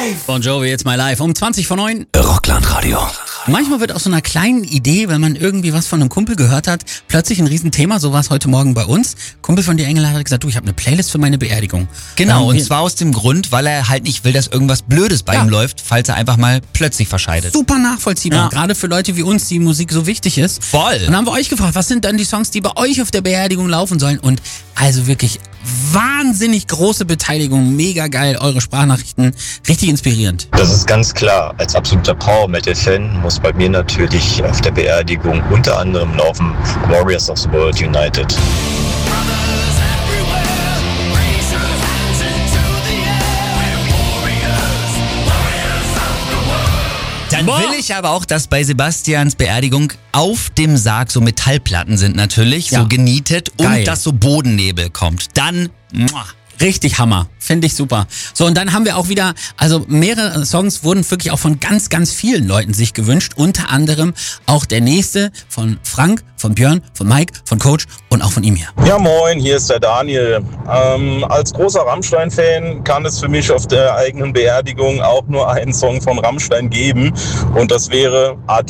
Bon Jovi, It's My Life. Um 20:09. Rockland-Radio. Manchmal wird aus so einer kleinen Idee, wenn man irgendwie was von einem Kumpel gehört hat, plötzlich ein Riesenthema. So war es heute Morgen bei uns. Kumpel von dir, Engel, hat gesagt, du, ich habe eine Playlist für meine Beerdigung. Genau, und zwar aus dem Grund, weil er halt nicht will, dass irgendwas Blödes bei ihm läuft, falls er einfach mal plötzlich verscheidet. Super nachvollziehbar, gerade für Leute wie uns, die Musik so wichtig ist. Voll. Und dann haben wir euch gefragt, was sind dann die Songs, die bei euch auf der Beerdigung laufen sollen? Und also wirklich wahnsinnig große Beteiligung, mega geil, eure Sprachnachrichten, richtig inspirierend. Das ist ganz klar. Als absoluter Power-Metal-Fan muss bei mir natürlich auf der Beerdigung unter anderem laufen Warriors of the World United. Dann will ich aber auch, dass bei Sebastians Beerdigung auf dem Sarg so Metallplatten sind natürlich, so genietet Geil. und dass so Bodennebel kommt. Dann, Richtig Hammer. Finde ich super. So, und dann haben wir auch wieder, also mehrere Songs wurden wirklich auch von ganz, ganz vielen Leuten sich gewünscht. Unter anderem auch der nächste von Frank, von Björn, von Mike, von Coach und auch von ihm hier. Ja moin, hier ist der Daniel. Als großer Rammstein-Fan kann es für mich auf der eigenen Beerdigung auch nur einen Song von Rammstein geben. Und das wäre